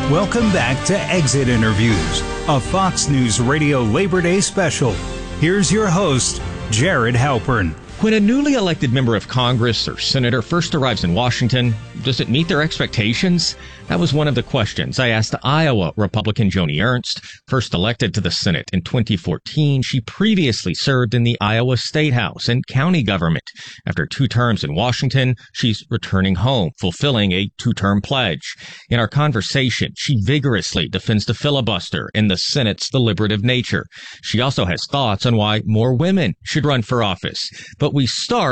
Welcome back to Exit Interviews, a Fox News Radio Labor Day special. Here's your host, Jared Halpern. When a newly elected member of Congress or senator first arrives in Washington, does it meet their expectations? That was one of the questions I asked Iowa Republican Joni Ernst, first elected to the Senate in 2014. She previously served in the Iowa State House and county government. After 2 terms in Washington, she's returning home, fulfilling a 2-term pledge. In our conversation, she vigorously defends the filibuster and the Senate's deliberative nature. She also has thoughts on why more women should run for office. But we start